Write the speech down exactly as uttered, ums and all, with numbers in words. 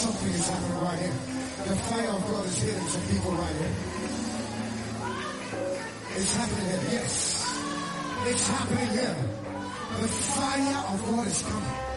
Something is happening right here. The fire of God is hitting some people right here. It's happening here. Yes. It's happening here. The fire of God is coming.